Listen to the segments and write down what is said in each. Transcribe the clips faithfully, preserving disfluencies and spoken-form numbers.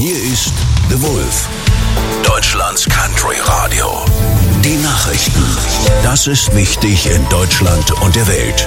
Hier ist The Wolf, Deutschlands Country Radio. Die Nachrichten. Das ist wichtig in Deutschland und der Welt.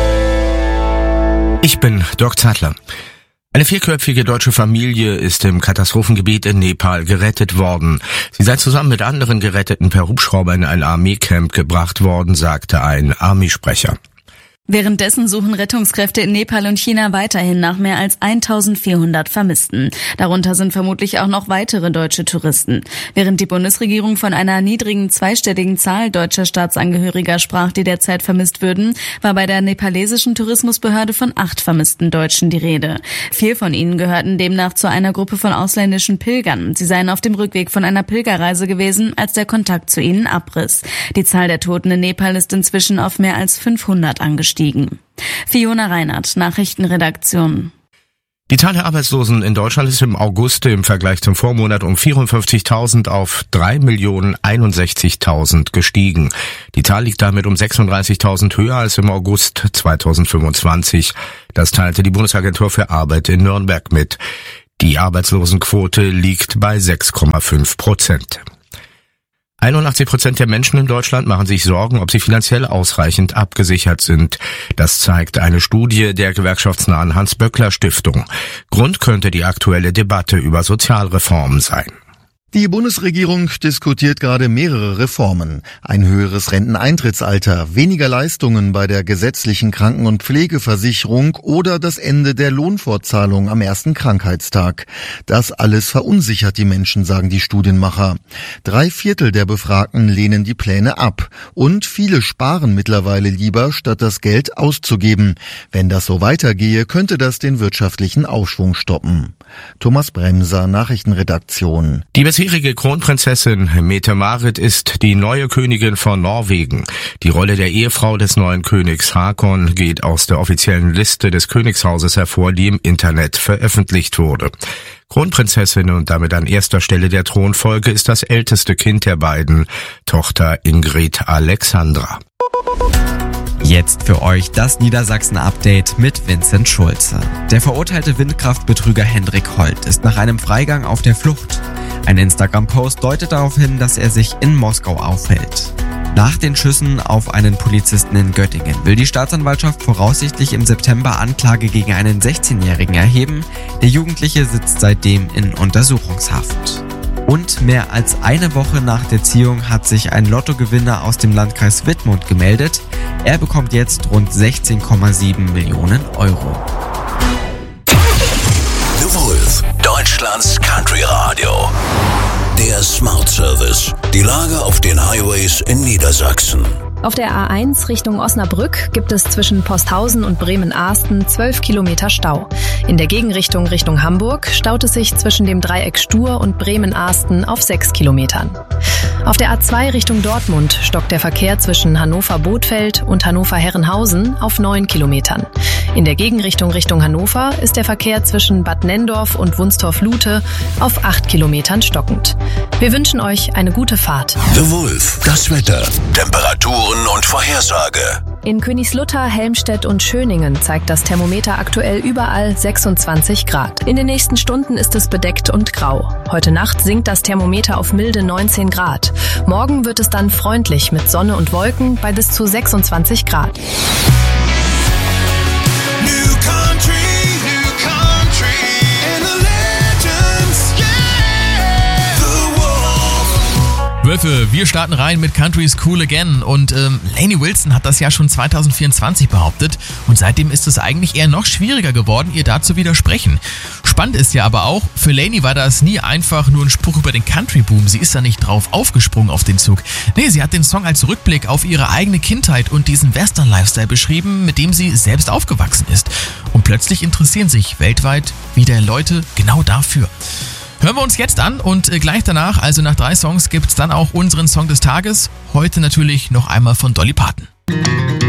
Ich bin Dirk Zeitler. Eine vierköpfige deutsche Familie ist im Katastrophengebiet in Nepal gerettet worden. Sie sei zusammen mit anderen Geretteten per Hubschrauber in ein Armeecamp gebracht worden, sagte ein Armeesprecher. Währenddessen suchen Rettungskräfte in Nepal und China weiterhin nach mehr als eintausendvierhundert Vermissten. Darunter sind vermutlich auch noch weitere deutsche Touristen. Während die Bundesregierung von einer niedrigen zweistelligen Zahl deutscher Staatsangehöriger sprach, die derzeit vermisst würden, war bei der nepalesischen Tourismusbehörde von acht vermissten Deutschen die Rede. Vier von ihnen gehörten demnach zu einer Gruppe von ausländischen Pilgern. Sie seien auf dem Rückweg von einer Pilgerreise gewesen, als der Kontakt zu ihnen abriss. Die Zahl der Toten in Nepal ist inzwischen auf mehr als fünfhundert angestiegen. Fiona Reinhardt, Nachrichtenredaktion. Die Zahl der Arbeitslosen in Deutschland ist im August im Vergleich zum Vormonat um vierundfünfzigtausend auf drei Millionen einundsechzigtausend gestiegen. Die Zahl liegt damit um sechsunddreißigtausend höher als im August zweitausendfünfundzwanzig. Das teilte die Bundesagentur für Arbeit in Nürnberg mit. Die Arbeitslosenquote liegt bei sechs Komma fünf Prozent. einundachtzig Prozent der Menschen in Deutschland machen sich Sorgen, ob sie finanziell ausreichend abgesichert sind. Das zeigt eine Studie der gewerkschaftsnahen Hans-Böckler-Stiftung. Grund könnte die aktuelle Debatte über Sozialreformen sein. Die Bundesregierung diskutiert gerade mehrere Reformen. Ein höheres Renteneintrittsalter, weniger Leistungen bei der gesetzlichen Kranken- und Pflegeversicherung oder das Ende der Lohnfortzahlung am ersten Krankheitstag. Das alles verunsichert die Menschen, sagen die Studienmacher. Drei Viertel der Befragten lehnen die Pläne ab. Und viele sparen mittlerweile lieber, statt das Geld auszugeben. Wenn das so weitergehe, könnte das den wirtschaftlichen Aufschwung stoppen. Thomas Bremser, Nachrichtenredaktion. Die bisherige Kronprinzessin Mette-Marit ist die neue Königin von Norwegen. Die Rolle der Ehefrau des neuen Königs Håkon geht aus der offiziellen Liste des Königshauses hervor, die im Internet veröffentlicht wurde. Kronprinzessin und damit an erster Stelle der Thronfolge ist das älteste Kind der beiden, Tochter Ingrid Alexandra. Jetzt für euch das Niedersachsen-Update mit Vincent Schulze. Der verurteilte Windkraftbetrüger Hendrik Holt ist nach einem Freigang auf der Flucht. Ein Instagram-Post deutet darauf hin, dass er sich in Moskau aufhält. Nach den Schüssen auf einen Polizisten in Göttingen will die Staatsanwaltschaft voraussichtlich im September Anklage gegen einen sechzehnjährigen erheben. Der Jugendliche sitzt seitdem in Untersuchungshaft. Und mehr als eine Woche nach der Ziehung hat sich ein Lottogewinner aus dem Landkreis Wittmund gemeldet. Er bekommt jetzt rund sechzehn Komma sieben Millionen Euro. The Wolf, Deutschlands Country Radio. Der Smart Service. Die Lage auf den Highways in Niedersachsen. Auf der A eins Richtung Osnabrück gibt es zwischen Posthausen und Bremen-Ahsten zwölf Kilometer Stau. In der Gegenrichtung Richtung Hamburg staut es sich zwischen dem Dreieck Stur und Bremen-Ahsten auf sechs Kilometern. Auf der A zwei Richtung Dortmund stockt der Verkehr zwischen Hannover-Bothfeld und Hannover-Herrenhausen auf neun Kilometern. In der Gegenrichtung Richtung Hannover ist der Verkehr zwischen Bad Nenndorf und Wunstorf-Lute auf acht Kilometern stockend. Wir wünschen euch eine gute Fahrt. The Wolf, das Wetter, Temperaturen und Vorhersage. In Königslutter, Helmstedt und Schöningen zeigt das Thermometer aktuell überall sechsundzwanzig Grad. In den nächsten Stunden ist es bedeckt und grau. Heute Nacht sinkt das Thermometer auf milde neunzehn Grad. Morgen wird es dann freundlich mit Sonne und Wolken bei bis zu sechsundzwanzig Grad. Wölfe, wir starten rein mit Country's Cool Again und ähm, Lainey Wilson hat das ja schon zweitausendvierundzwanzig behauptet und seitdem ist es eigentlich eher noch schwieriger geworden, ihr da zu widersprechen. Spannend ist ja aber auch, für Lainey war das nie einfach nur ein Spruch über den Country-Boom, sie ist da nicht drauf aufgesprungen auf den Zug. Nee, sie hat den Song als Rückblick auf ihre eigene Kindheit und diesen Western-Lifestyle beschrieben, mit dem sie selbst aufgewachsen ist. Und plötzlich interessieren sich weltweit wieder Leute genau dafür. Hören wir uns jetzt an und gleich danach, also nach drei Songs, gibt's dann auch unseren Song des Tages. Heute natürlich noch einmal von Dolly Parton.